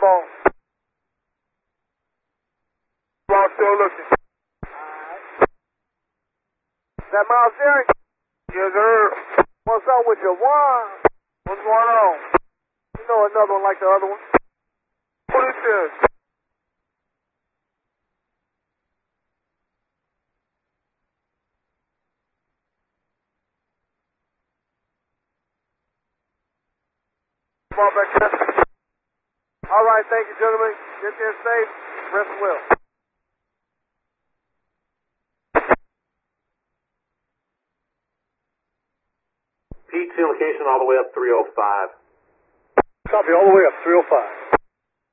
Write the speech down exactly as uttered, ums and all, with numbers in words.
phone. I'm still looking. Alright. Is that Miles Derrick? Yes, sir. What's up with you? One. What's going on? You know another one like the other one. Who is this? Come on back there. All right, thank you, gentlemen. Get there safe. Rest well. P two location all the way up three oh five. Copy all the way up, three oh five.